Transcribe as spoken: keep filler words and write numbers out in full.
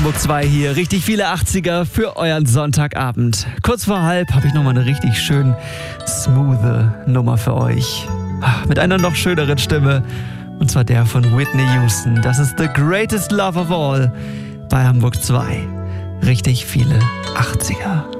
Hamburg zwei hier. Richtig viele achtziger für euren Sonntagabend. Kurz vor halb habe ich nochmal eine richtig schön smooth Nummer für euch. Mit einer noch schöneren Stimme. Und zwar der von Whitney Houston. Das ist The Greatest Love of All bei Hamburg zwei. Richtig viele achtziger.